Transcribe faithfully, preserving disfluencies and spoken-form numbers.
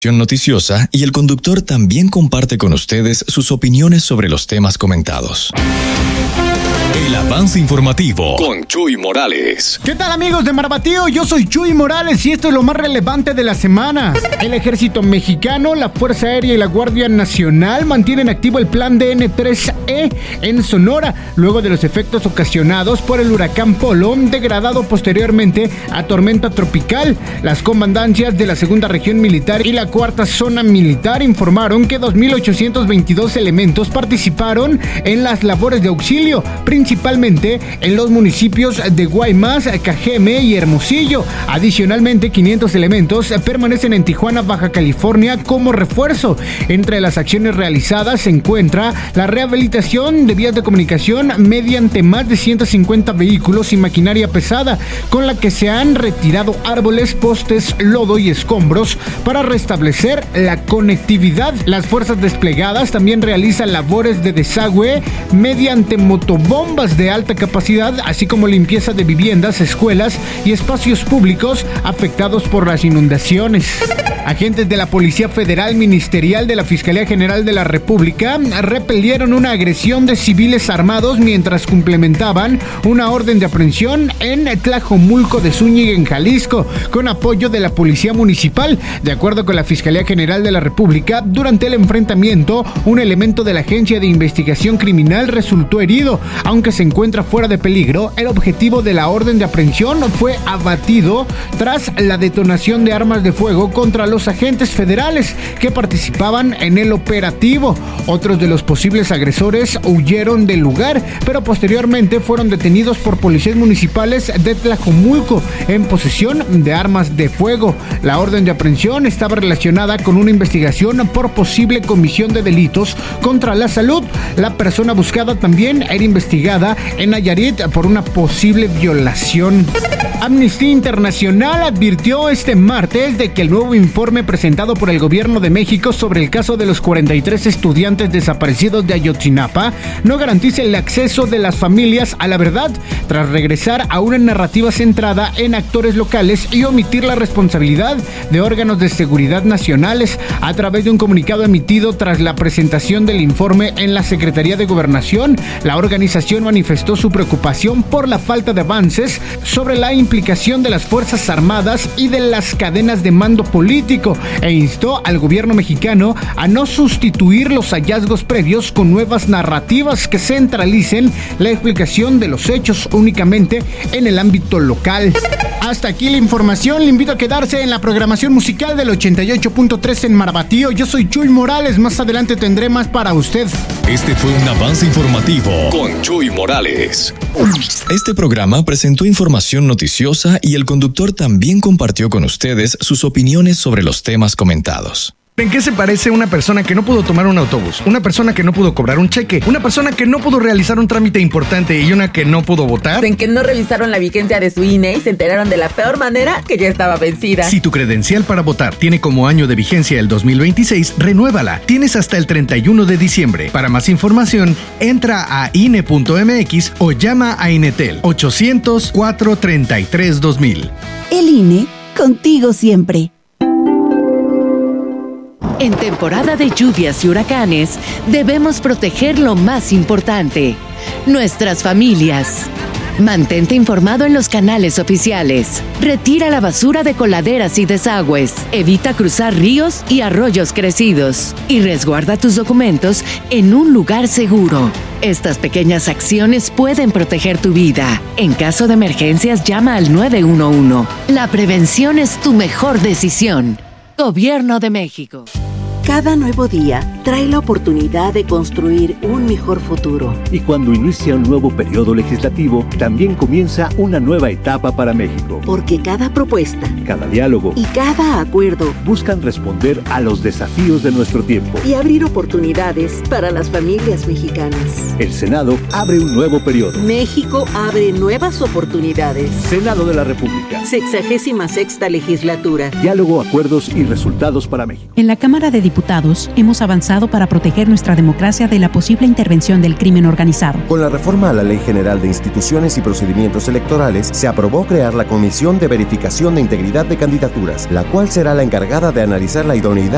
Noticiosa y el conductor también comparte con ustedes sus opiniones sobre los temas comentados. El avance informativo con Chuy Morales. ¿Qué tal, amigos de Marbatío? Yo soy Chuy Morales y esto es lo más relevante de la semana. El ejército mexicano, la Fuerza Aérea y la Guardia Nacional mantienen activo el plan D N tres E en Sonora, luego de los efectos ocasionados por el huracán Polo, degradado posteriormente a tormenta tropical. Las comandancias de la segunda región militar y la cuarta zona militar informaron que dos mil ochocientos veintidós elementos participaron en las labores de auxilio, principalmente en los municipios de Guaymas, Cajeme y Hermosillo. Adicionalmente, quinientos elementos permanecen en Tijuana, Baja California, como refuerzo. Entre las acciones realizadas se encuentra la rehabilitación de vías de comunicación mediante más de ciento cincuenta vehículos y maquinaria pesada, con la que se han retirado árboles, postes, lodo y escombros para restablecer la conectividad. Las fuerzas desplegadas también realizan labores de desagüe mediante motobombas de alta capacidad, así como limpieza de viviendas, escuelas y espacios públicos afectados por las inundaciones. Agentes de la Policía Federal Ministerial de la Fiscalía General de la República repelieron una agresión de civiles armados mientras complementaban una orden de aprehensión en Tlajomulco de Zúñiga, en Jalisco, con apoyo de la Policía Municipal. De acuerdo con la Fiscalía General de la República, durante el enfrentamiento, un elemento de la Agencia de Investigación Criminal resultó herido. Aunque se encuentra fuera de peligro, el objetivo de la orden de aprehensión fue abatido tras la detonación de armas de fuego contra los agentes federales que participaban en el operativo. Otros de los posibles agresores huyeron del lugar, pero posteriormente fueron detenidos por policías municipales de Tlajomulco en posesión de armas de fuego. La orden de aprehensión estaba relacionada con una investigación por posible comisión de delitos contra la salud. La persona buscada también era investigada en Nayarit por una posible violación. Amnistía Internacional advirtió este martes de que el nuevo informe presentado por el gobierno de México sobre el caso de los cuarenta y tres estudiantes desaparecidos de Ayotzinapa no garantiza el acceso de las familias a la verdad, tras regresar a una narrativa centrada en actores locales y omitir la responsabilidad de órganos de seguridad nacionales. A través de un comunicado emitido tras la presentación del informe en la Secretaría de Gobernación, la organización manifestó su preocupación por la falta de avances sobre la implicación de las Fuerzas Armadas y de las cadenas de mando político, e instó al gobierno mexicano a no sustituir los hallazgos previos con nuevas narrativas que centralicen la explicación de los hechos únicamente en el ámbito local. Hasta aquí la información. Le invito a quedarse en la programación musical del ochenta y ocho punto tres en Marbatío. Yo soy Chuy Morales. Más adelante tendré más para usted. Este fue un avance informativo con Chuy Morales. Este programa presentó información noticiosa y el conductor también compartió con ustedes sus opiniones sobre los temas comentados. ¿En qué se parece una persona que no pudo tomar un autobús, una persona que no pudo cobrar un cheque, una persona que no pudo realizar un trámite importante y una que no pudo votar? En que no revisaron la vigencia de su I N E y se enteraron de la peor manera, que ya estaba vencida. Si tu credencial para votar tiene como año de vigencia el dos mil veintiséis, renuévala. Tienes hasta el treinta y uno de diciembre. Para más información, entra a I N E punto M X o llama a Inetel ochocientos, cuatrocientos treinta y tres, dos mil. El I N E, contigo siempre. En temporada de lluvias y huracanes, debemos proteger lo más importante, nuestras familias. Mantente informado en los canales oficiales. Retira la basura de coladeras y desagües. Evita cruzar ríos y arroyos crecidos. Y resguarda tus documentos en un lugar seguro. Estas pequeñas acciones pueden proteger tu vida. En caso de emergencias, llama al nueve uno uno. La prevención es tu mejor decisión. Gobierno de México. Cada nuevo día trae la oportunidad de construir un mejor futuro. Y cuando inicia un nuevo periodo legislativo, también comienza una nueva etapa para México. Porque cada propuesta, cada diálogo y cada acuerdo buscan responder a los desafíos de nuestro tiempo y abrir oportunidades para las familias mexicanas. El Senado abre un nuevo periodo. México abre nuevas oportunidades. Senado de la República. Sexagésima sexta legislatura. Diálogo, acuerdos y resultados para México. En la Cámara de Diputados hemos avanzado para proteger nuestra democracia de la posible intervención del crimen organizado. Con la reforma a la Ley General de Instituciones y Procedimientos Electorales, se aprobó crear la Comisión de Verificación de Integridad de Candidaturas, la cual será la encargada de analizar la idoneidad